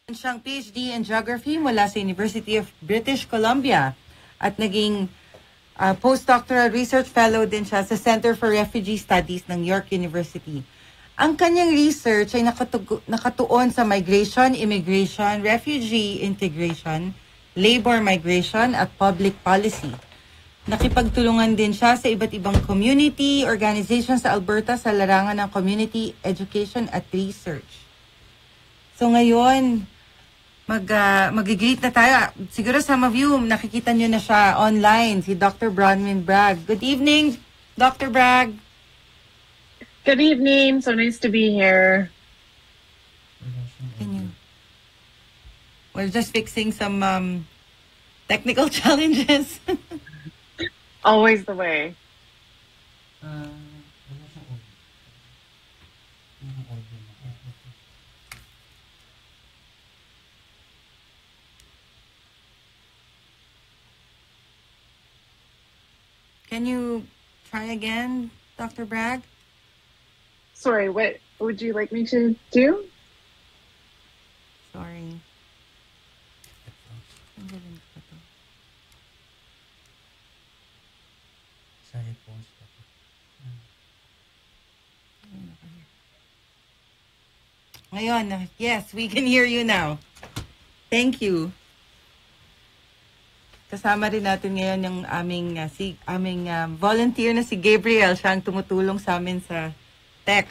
Siyang PhD in Geography mula sa University of British Columbia at naging postdoctoral research fellow din siya sa Center for Refugee Studies ng York University. Ang kanyang research ay nakatuon sa migration, immigration, refugee integration, labor migration at public policy. Nakipagtulungan din siya sa iba't ibang community organizations sa Alberta sa larangan ng community education at research. So ngayon, mag-greet na tayo. Siguro some of you, nakikita nyo na siya online, si Dr. Bronwyn Bragg. Good evening, Dr. Bragg. Good evening. So nice to be here. We're just fixing some technical challenges. Always the way. Can you try again, Dr. Bragg? Sorry, what would you like me to do? Sorry. Ngayon, yes, we can hear you now. Thank you. Kasama rin natin ngayon yung aming volunteer na si Gabriel. Siya ang tumutulong sa amin sa tech.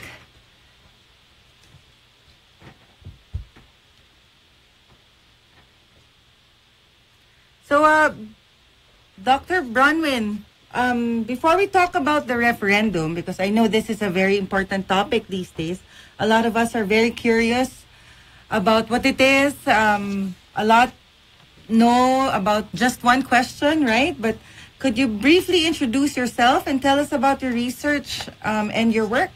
So, Dr. Bronwyn, before we talk about the referendum, because I know this is a very important topic these days, a lot of us are very curious about what it is. A lot know about just one question, right? But could you briefly introduce yourself and tell us about your research and your work?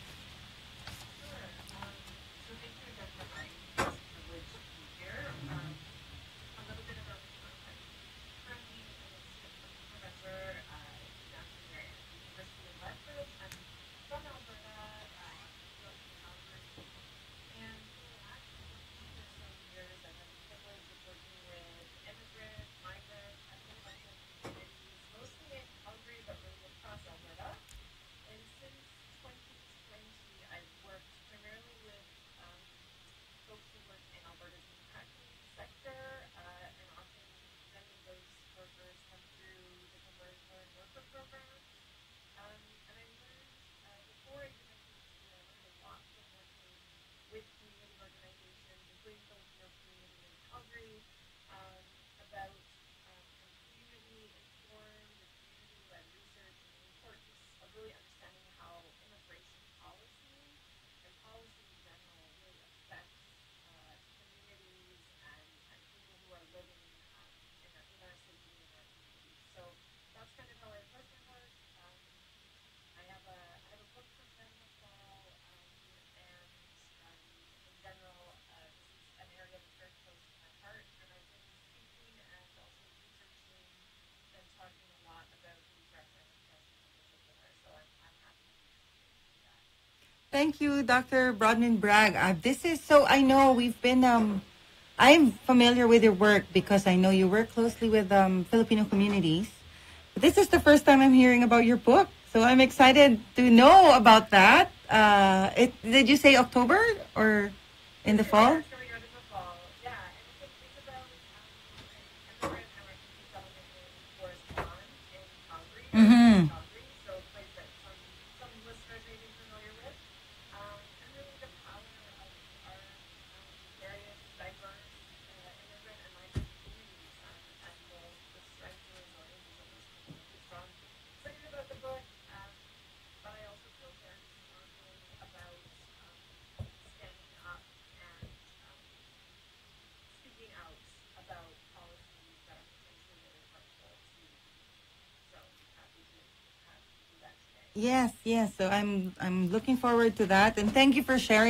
Thank you, Dr. Bronwyn Bragg. I know we've been, I'm familiar with your work because I know you work closely with Filipino communities. But this is the first time I'm hearing about your book. So I'm excited to know about that. Did you say October or in the fall? Mm-hmm. Yes. So I'm looking forward to that, and thank you for sharing.